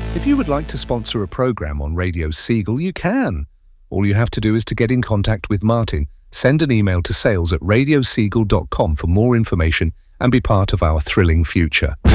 If you would like to sponsor a program on Radio Seagull, you can. All you have to do is to get in contact with Martin. Send an email to sales@radioseagull.com for more information and be part of our thrilling future.